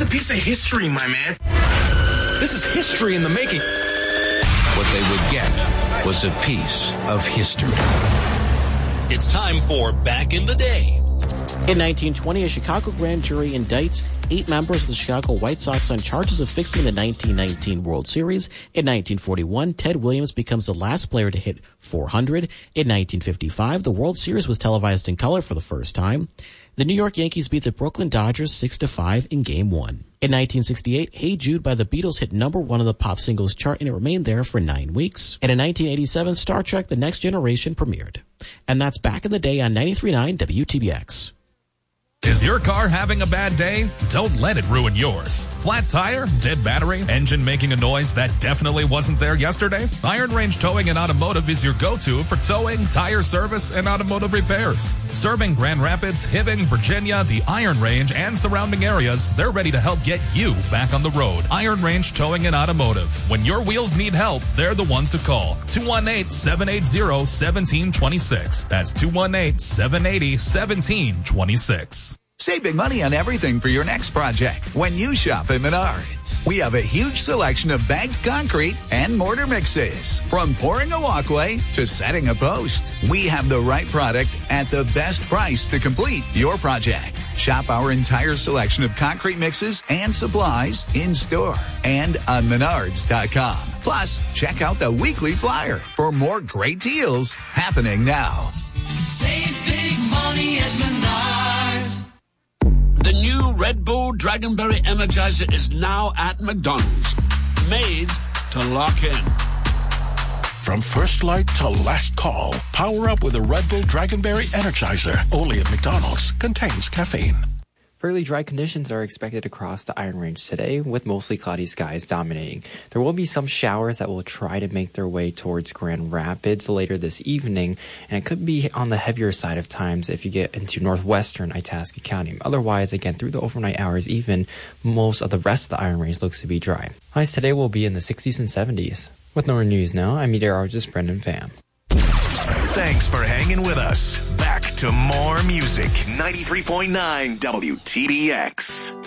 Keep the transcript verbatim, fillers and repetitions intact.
a piece of history, my man. This is history in the making. What they would get was a piece of history. It's time for Back in the Day. In nineteen twenty, a Chicago grand jury indicts eight members of the Chicago White Sox on charges of fixing the nineteen nineteen World Series. In nineteen forty-one, Ted Williams becomes the last player to hit four hundred. In nineteen fifty-five, the World Series was televised in color for the first time. The New York Yankees beat the Brooklyn Dodgers six to five in Game one. In nineteen sixty-eight, Hey Jude by the Beatles hit number one on the pop singles chart, and it remained there for nine weeks. And in nineteen eighty-seven, Star Trek The Next Generation premiered. And that's Back in the Day on ninety-three point nine W T B X. Is your car having a bad day? Don't let it ruin yours. Flat tire, dead battery, engine making a noise that definitely wasn't there yesterday? Iron Range Towing and Automotive is your go-to for towing, tire service, and automotive repairs. Serving Grand Rapids, Hibbing, Virginia, the Iron Range, and surrounding areas, they're ready to help get you back on the road. Iron Range Towing and Automotive. When your wheels need help, they're the ones to call. two one eight, seven eight zero, one seven two six. That's two one eight, seven eight zero, one seven two six. Save big money on everything for your next project when you shop at Menards. We have a huge selection of bagged concrete and mortar mixes. From pouring a walkway to setting a post, we have the right product at the best price to complete your project. Shop our entire selection of concrete mixes and supplies in store and on menards dot com. Plus, check out the weekly flyer for more great deals happening now. Save big money at Menards. The new Red Bull Dragonberry Energizer is now at McDonald's. Made to lock in. From first light to last call, power up with a Red Bull Dragonberry Energizer. Only at McDonald's. Contains caffeine. Fairly dry conditions are expected across the Iron Range today, with mostly cloudy skies dominating. There will be some showers that will try to make their way towards Grand Rapids later this evening, and it could be on the heavier side of times if you get into northwestern Itasca County. Otherwise, again, through the overnight hours, even most of the rest of the Iron Range looks to be dry. Highs today will be in the sixties and seventies. With Northern News now, I'm meteorologist Brendan Pham. Thanks for hanging with us. Back to more music. ninety-three point nine W T B X.